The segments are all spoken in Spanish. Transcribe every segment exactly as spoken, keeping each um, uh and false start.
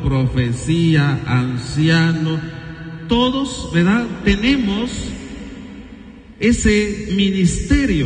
profecía, anciano, todos, ¿verdad?, tenemos ese ministerio.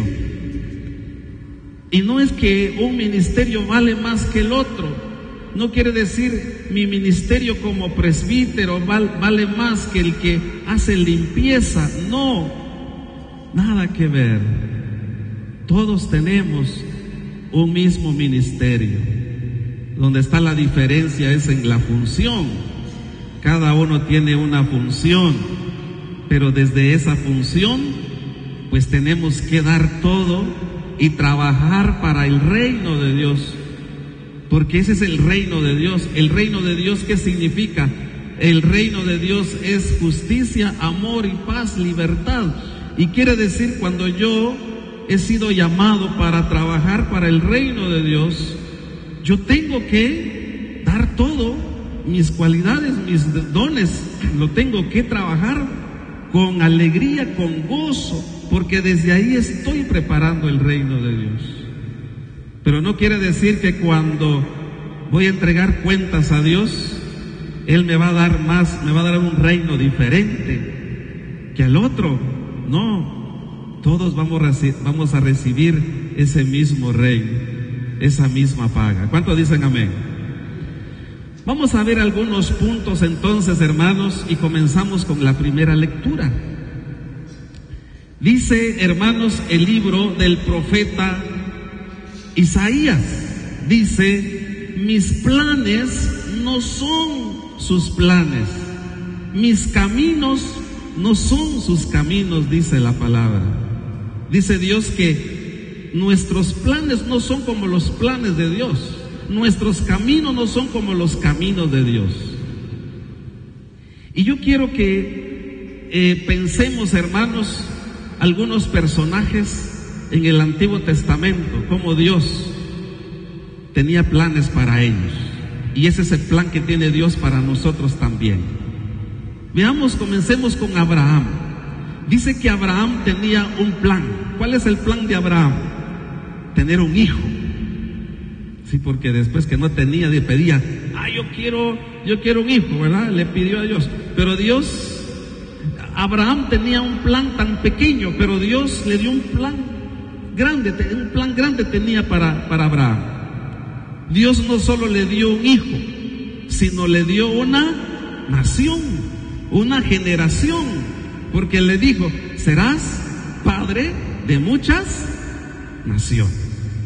Y no es que un ministerio vale más que el otro. No quiere decir mi ministerio como presbítero val, vale más que el que hace limpieza. No, nada que ver. Todos tenemos un mismo ministerio. Donde está la diferencia es en la función. Cada uno tiene una función, pero desde esa función, pues tenemos que dar todo y trabajar para el reino de Dios, porque ese es el reino de Dios. El reino de Dios, ¿qué significa? El reino de Dios es justicia, amor y paz, libertad. Y quiere decir, cuando yo he sido llamado para trabajar para el reino de Dios, yo tengo que dar todo, mis cualidades, mis dones, lo tengo que trabajar con alegría, con gozo, porque desde ahí estoy preparando el reino de Dios. Pero no quiere decir que cuando voy a entregar cuentas a Dios, Él me va a dar más, me va a dar un reino diferente que al otro. No, todos vamos a, vamos a recibir ese mismo reino, esa misma paga. ¿Cuántos dicen amén? Vamos a ver algunos puntos entonces, hermanos, y comenzamos con la primera lectura. Dice, hermanos, el libro del profeta Isaías, dice: mis planes no son sus planes, mis caminos no son sus caminos, dice la palabra. Dice Dios que nuestros planes no son como los planes de Dios, nuestros caminos no son como los caminos de Dios. Y yo quiero que eh, pensemos, hermanos, algunos personajes en el Antiguo Testamento, como Dios tenía planes para ellos, y ese es el plan que tiene Dios para nosotros también. Veamos, comencemos con Abraham. Dice que Abraham tenía un plan. ¿Cuál es el plan de Abraham? Tener un hijo. Sí, porque después que no tenía, le pedía, ah, yo quiero, yo quiero un hijo, ¿verdad? Le pidió a Dios. Pero Dios, Abraham tenía un plan tan pequeño, pero Dios le dio un plan grande, un plan grande tenía para, para Abraham. Dios no solo le dio un hijo, sino le dio una nación, una generación, porque le dijo, serás padre de muchas naciones.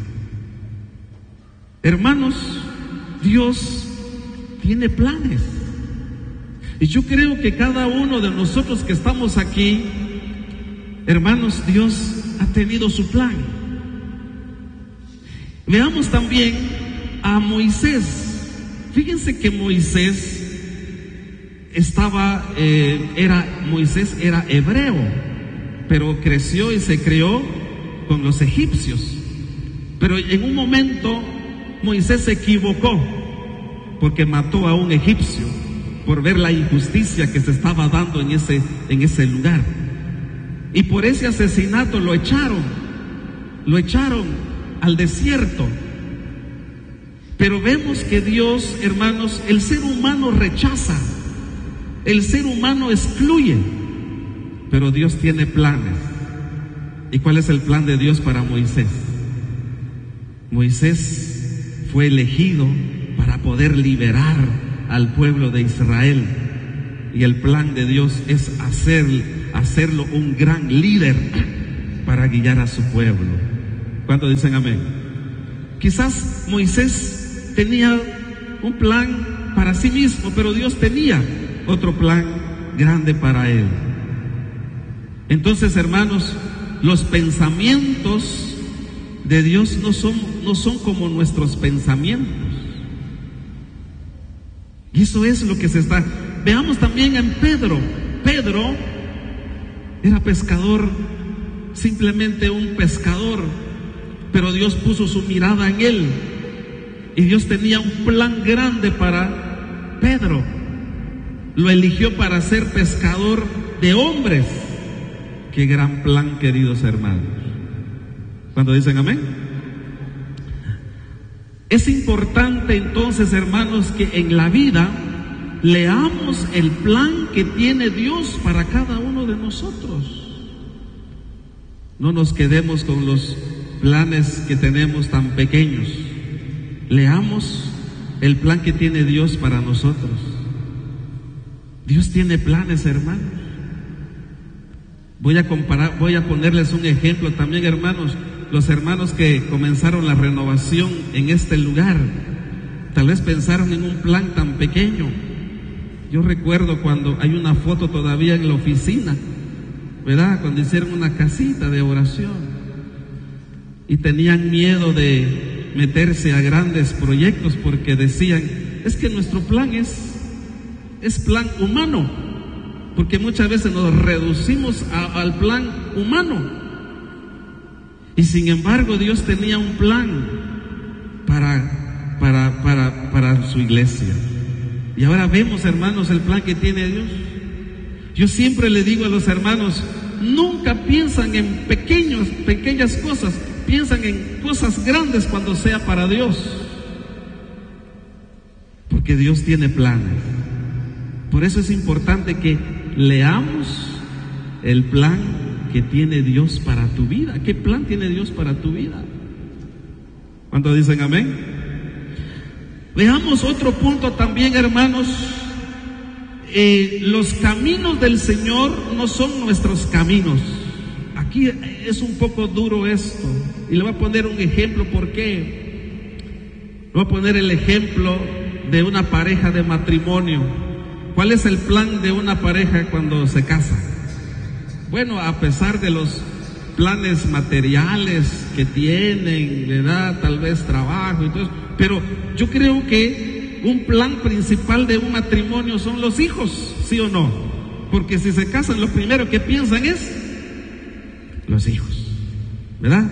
Hermanos, Dios tiene planes. Y yo creo que cada uno de nosotros que estamos aquí, hermanos, Dios ha tenido su plan. Veamos también a Moisés. Fíjense que Moisés estaba, eh, era, Moisés era hebreo, pero creció y se crió con los egipcios. Pero en un momento Moisés se equivocó, porque mató a un egipcio por ver la injusticia que se estaba dando en ese, en ese lugar. Y por ese asesinato lo echaron, lo echaron al desierto. Pero vemos que Dios, hermanos, el ser humano rechaza, el ser humano excluye, pero Dios tiene planes. ¿Y cuál es el plan de Dios para Moisés? Moisés fue elegido para poder liberar al pueblo de Israel, y el plan de Dios es hacer, hacerlo un gran líder para guiar a su pueblo. ¿Cuántos dicen amén? Quizás Moisés tenía un plan para sí mismo, pero Dios tenía otro plan grande para él. Entonces, hermanos, los pensamientos de Dios no son, no son como nuestros pensamientos. Y eso es lo que se está. Veamos también en Pedro. Pedro era pescador, simplemente un pescador, pero Dios puso su mirada en él, y Dios tenía un plan grande para Pedro. Lo eligió para ser pescador de hombres. Qué gran plan, queridos hermanos. ¿Cuándo dicen amén? Es importante entonces, hermanos, que en la vida leamos el plan que tiene Dios para cada uno de nosotros. No nos quedemos con los planes que tenemos tan pequeños. Leamos el plan que tiene Dios para nosotros. Dios tiene planes, hermanos. Voy a comparar, voy a ponerles un ejemplo también, hermanos. Los hermanos que comenzaron la renovación en este lugar, tal vez pensaron en un plan tan pequeño. Yo recuerdo cuando hay una foto todavía en la oficina, ¿verdad? Cuando hicieron una casita de oración y tenían miedo de meterse a grandes proyectos porque decían, es que nuestro plan es, es plan humano, porque muchas veces nos reducimos a, al plan humano. Y sin embargo Dios tenía un plan para, para, para, para su iglesia. Y ahora vemos, hermanos, el plan que tiene Dios. Yo siempre le digo a los hermanos, nunca piensan en pequeños, pequeñas cosas, piensan en cosas grandes cuando sea para Dios. Porque Dios tiene planes. Por eso es importante que leamos el plan que tiene Dios para tu vida. ¿Qué plan tiene Dios para tu vida? ¿Cuántos dicen amén? Veamos otro punto también, hermanos. Eh, los caminos del Señor no son nuestros caminos. Aquí es un poco duro esto, y le voy a poner un ejemplo. ¿Por qué? Le voy a poner el ejemplo de una pareja de matrimonio. ¿Cuál es el plan de una pareja cuando se casa? Bueno, a pesar de los planes materiales que tienen, ¿verdad? Tal vez trabajo y todo eso, pero yo creo que un plan principal de un matrimonio son los hijos, ¿sí o no? Porque si se casan, lo primero que piensan es los hijos, ¿verdad?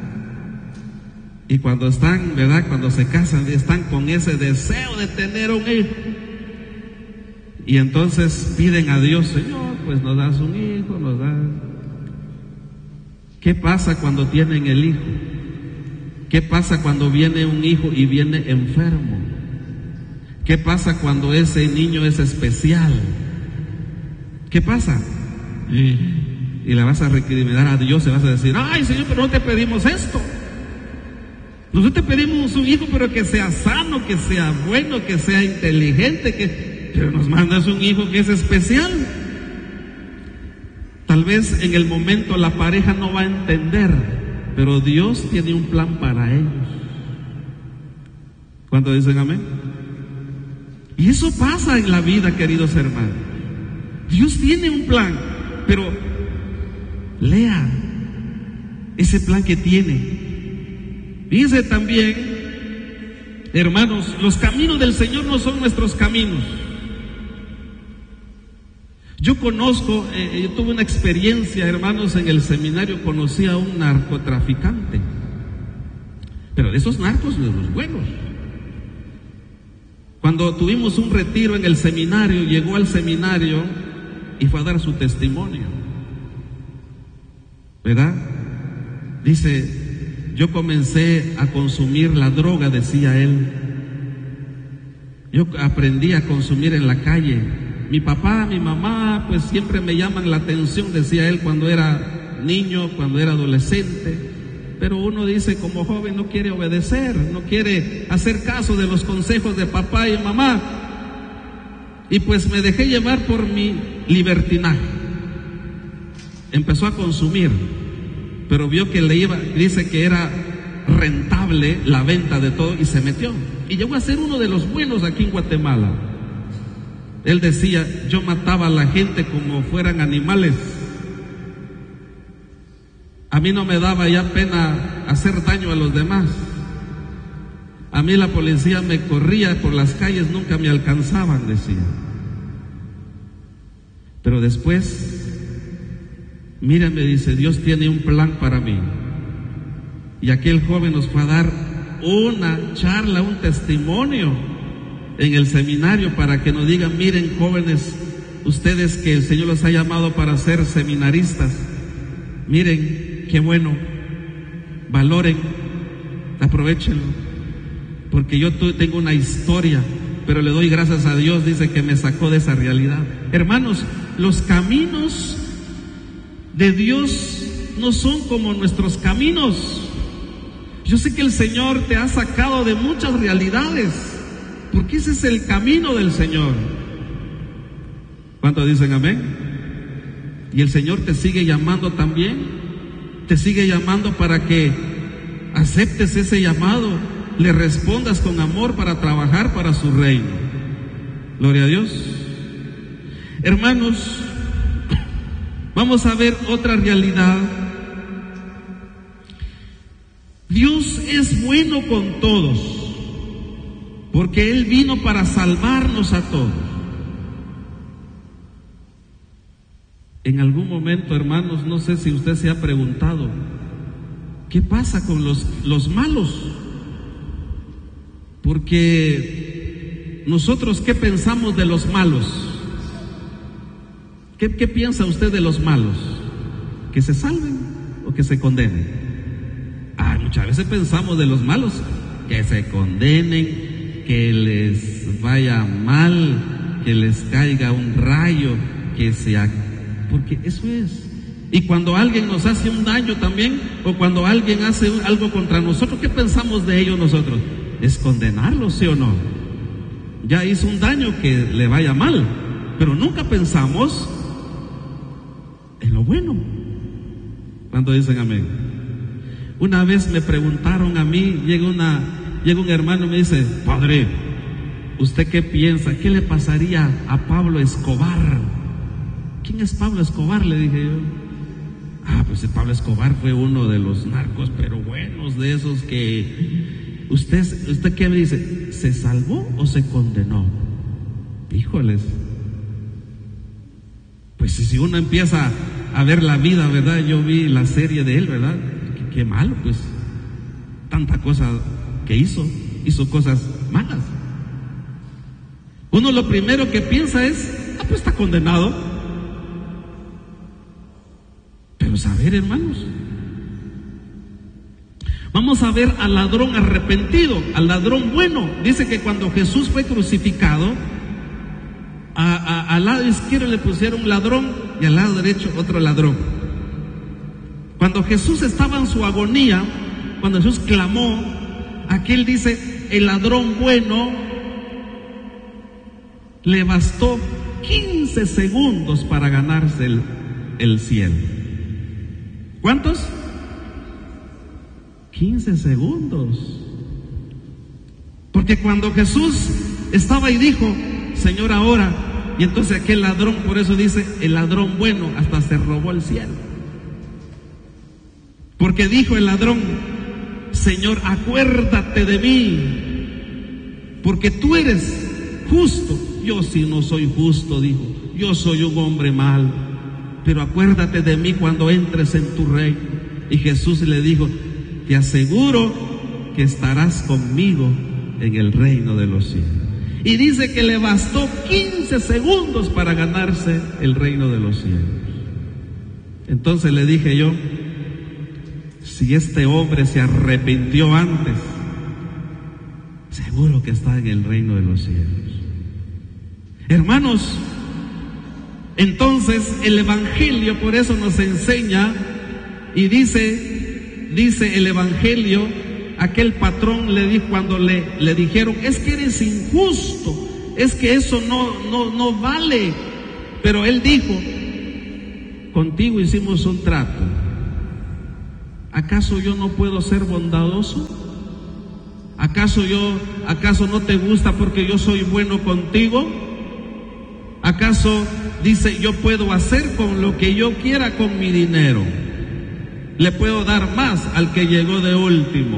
Y cuando están, ¿verdad? Cuando se casan, están con ese deseo de tener un hijo. Y entonces piden a Dios, Señor, pues nos das un hijo, nos das. ¿Qué pasa cuando tienen el hijo? ¿Qué pasa cuando viene un hijo y viene enfermo? ¿Qué pasa cuando ese niño es especial? ¿Qué pasa? Y, y le vas a recriminar a Dios, y vas a decir, ay Señor, pero no te pedimos esto. Nosotros te pedimos un hijo, pero que sea sano, que sea bueno, que sea inteligente, que... pero nos mandas un hijo que es especial. Tal vez en el momento la pareja no va a entender, pero Dios tiene un plan para ellos. ¿Cuántos dicen amén? Y eso pasa en la vida, queridos hermanos. Dios tiene un plan, pero lea ese plan que tiene. Dice también, hermanos, los caminos del Señor no son nuestros caminos. Yo conozco, eh, yo tuve una experiencia, hermanos, en el seminario. Conocí a un narcotraficante, pero de esos narcos de los buenos. Cuando tuvimos un retiro en el seminario, llegó al seminario y fue a dar su testimonio, ¿verdad? Dice, yo comencé a consumir la droga, decía él. Yo aprendí a consumir en la calle. Mi papá, mi mamá, pues siempre me llaman la atención, decía él, cuando era niño, cuando era adolescente. Pero uno dice, como joven, no quiere obedecer, no quiere hacer caso de los consejos de papá y mamá. Y pues me dejé llevar por mi libertinaje. Empezó a consumir, pero vio que le iba, dice que era rentable la venta de todo, y se metió. Y llegó a ser uno de los buenos aquí en Guatemala. Él decía, yo mataba a la gente como fueran animales. A mí no me daba ya pena hacer daño a los demás. A mí la policía me corría por las calles, nunca me alcanzaban, decía. Pero después, mírame, dice, Dios tiene un plan para mí. Y aquel joven nos fue a dar una charla, un testimonio en el seminario, para que nos digan, miren jóvenes, ustedes que el Señor los ha llamado para ser seminaristas, miren qué bueno, valoren, aprovechenlo. porque yo tengo una historia, pero le doy gracias a Dios, dice, que me sacó de esa realidad. Hermanos, los caminos de Dios no son como nuestros caminos. Yo sé que el Señor te ha sacado de muchas realidades, porque ese es el camino del Señor. ¿Cuántos dicen amén? Y el Señor te sigue llamando también, te sigue llamando para que aceptes ese llamado, le respondas con amor para trabajar para su reino. Gloria a Dios. Hermanos, vamos a ver otra realidad. Dios es bueno con todos, porque Él vino para salvarnos a todos. En algún momento, hermanos, no sé si usted se ha preguntado, ¿qué pasa con los, los malos? Porque nosotros, ¿qué pensamos de los malos? ¿Qué, qué piensa usted de los malos? ¿Que se salven o que se condenen? Ah, muchas veces pensamos de los malos, que se condenen, que les vaya mal, que les caiga un rayo, que se... porque eso es. Y cuando alguien nos hace un daño también, o cuando alguien hace algo contra nosotros, ¿qué pensamos de ellos nosotros? Es condenarlo, ¿sí o no? Ya hizo un daño, que le vaya mal, pero nunca pensamos en lo bueno. ¿Cuántos dicen amén? Una vez me preguntaron a mí, llega una, llega un hermano y me dice, padre, ¿usted qué piensa? ¿Qué le pasaría a Pablo Escobar? ¿Quién es Pablo Escobar?, le dije yo. Ah, pues Pablo Escobar fue uno de los narcos, pero buenos, de esos que... ¿Usted, usted qué me dice? ¿Se salvó o se condenó? Híjoles. Pues si uno empieza a ver la vida, ¿verdad? Yo vi la serie de él, ¿verdad? Qué, qué malo, pues. Tanta cosa que hizo, hizo cosas malas. Uno lo primero que piensa es, ah, pues está condenado. Pero saber, hermanos, vamos a ver al ladrón arrepentido, al ladrón bueno. Dice que cuando Jesús fue crucificado, a, a, al lado izquierdo le pusieron ladrón y al lado derecho otro ladrón. Cuando Jesús estaba en su agonía, cuando Jesús clamó, aquel dice, el ladrón bueno le bastó quince segundos para ganarse el, el cielo. ¿Cuántos? quince segundos. Porque cuando Jesús estaba y dijo, Señor, ahora, y entonces aquel ladrón, por eso dice, el ladrón bueno, hasta se robó el cielo. Porque dijo el ladrón, Señor, acuérdate de mí, porque tú eres justo. Yo sí no soy justo, dijo, yo soy un hombre malo, pero acuérdate de mí cuando entres en tu reino. Y Jesús le dijo, te aseguro que estarás conmigo en el reino de los cielos. Y dice que le bastó quince segundos para ganarse el reino de los cielos. Entonces le dije yo, si este hombre se arrepintió antes, seguro que está en el reino de los cielos. Hermanos, entonces el Evangelio por eso nos enseña y dice, dice el Evangelio, aquel patrón le dijo cuando le, le dijeron, es que eres injusto, es que eso no, no, no vale, pero él dijo, contigo hicimos un trato, ¿acaso yo no puedo ser bondadoso? ¿Acaso yo, acaso no te gusta porque yo soy bueno contigo? ¿Acaso dice yo puedo hacer con lo que yo quiera con mi dinero? Le puedo dar más al que llegó de último.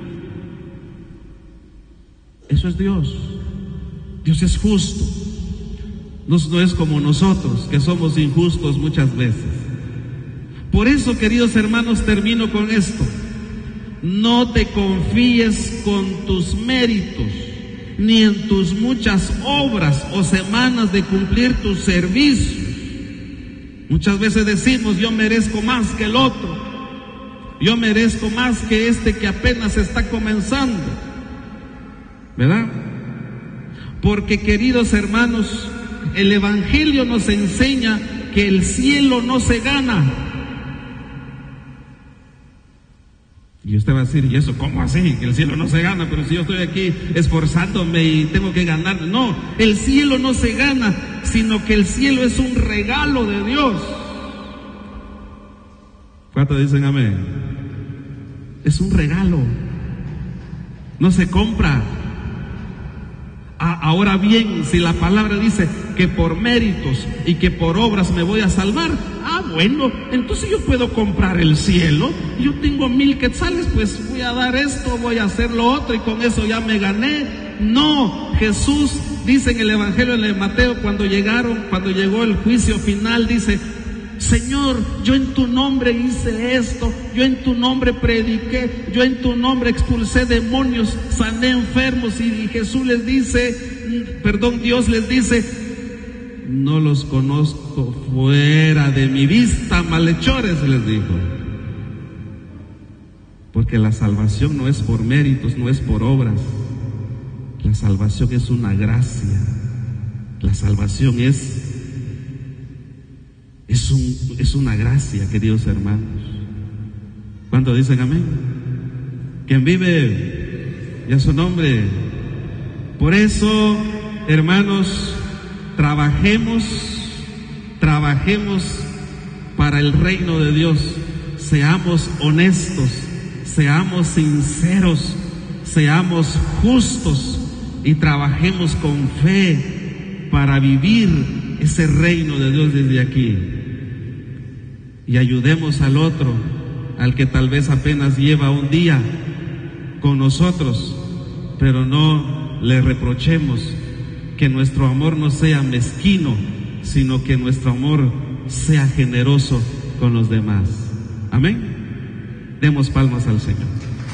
Eso es Dios. Dios es justo. No, no es como nosotros, que somos injustos muchas veces. Por eso, queridos hermanos, termino con esto. No te confíes con tus méritos, ni en tus muchas obras o semanas de cumplir tus servicios. Muchas veces decimos, yo merezco más que el otro, yo merezco más que este que apenas está comenzando. ¿verdad? Porque, queridos hermanos, el Evangelio nos enseña que el cielo no se gana. Y usted va a decir, ¿y eso cómo así? Que el cielo no se gana, pero si yo estoy aquí esforzándome y tengo que ganar. No, el cielo no se gana, sino que el cielo es un regalo de Dios. ¿Cuántos dicen amén? Es un regalo, no se compra. Ah, ahora bien, si la palabra dice que por méritos y que por obras me voy a salvar, ah, bueno, entonces yo puedo comprar el cielo. Yo tengo mil quetzales, pues voy a dar esto, voy a hacer lo otro y con eso ya me gané. No, Jesús dice en el Evangelio de Mateo, cuando llegaron, cuando llegó el juicio final, dice: Señor, yo en tu nombre hice esto, yo en tu nombre prediqué, yo en tu nombre expulsé demonios, sané enfermos. Y Jesús les dice, perdón, Dios les dice: no los conozco, fuera de mi vista, malhechores, les dijo. Porque la salvación no es por méritos, no es por obras. La salvación es una gracia. La salvación es Es, un, es una gracia, queridos hermanos. ¿Cuántos dicen amén? Quien vive, y a su nombre. Por eso, hermanos, trabajemos, trabajemos para el reino de Dios. Seamos honestos, seamos sinceros, seamos justos y trabajemos con fe para vivir ese reino de Dios desde aquí. Y ayudemos al otro, al que tal vez apenas lleva un día con nosotros, pero no le reprochemos. Que nuestro amor no sea mezquino, sino que nuestro amor sea generoso con los demás. Amén. Demos palmas al Señor.